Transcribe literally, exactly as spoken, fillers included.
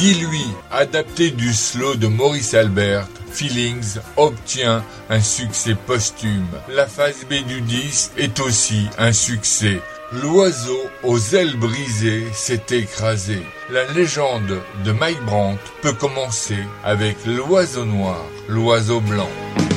Dis-lui, adapté du slow de Maurice Albert, Feelings obtient un succès posthume. La phase B du disque est aussi un succès. L'oiseau aux ailes brisées s'est écrasé. La légende de Mike Brandt peut commencer avec l'oiseau noir, l'oiseau blanc.